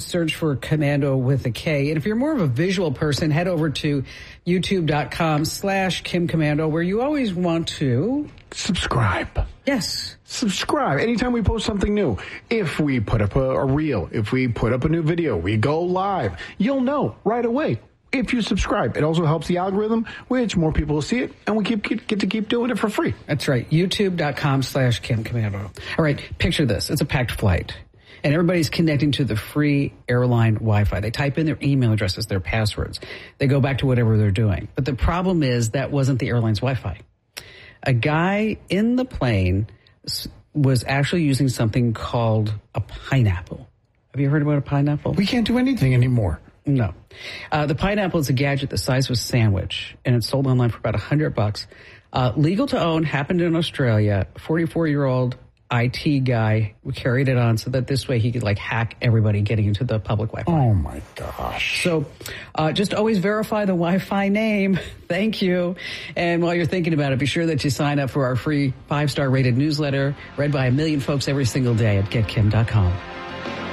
search for Komando with a K. And if you're more of a visual person, head over to youtube.com/Kim Komando, where you always want to subscribe. Yes. Subscribe anytime we post something new. If we put up a reel, if we put up a new video, we go live, you'll know right away if you subscribe. It also helps the algorithm, which more people will see it, and we get to keep doing it for free. That's right. youtube.com/Kim Komando. All right, picture this. It's a packed flight, and everybody's connecting to the free airline Wi-Fi. They type in their email addresses, their passwords. They go back to whatever they're doing. But the problem is that wasn't the airline's Wi-Fi. A guy in the plane was actually using something called a pineapple. Have you heard about a pineapple? We can't do anything anymore. No. The pineapple is a gadget the size of a sandwich, and it's sold online for about $100. Legal to own, happened in Australia. 44-year-old IT guy carried it on so that this way he could hack everybody getting into the public Wi-Fi. Oh my gosh. So just always verify the Wi-Fi name. Thank you. And while you're thinking about it, be sure that you sign up for our free 5-star rated newsletter read by 1 million folks every single day at getkim.com.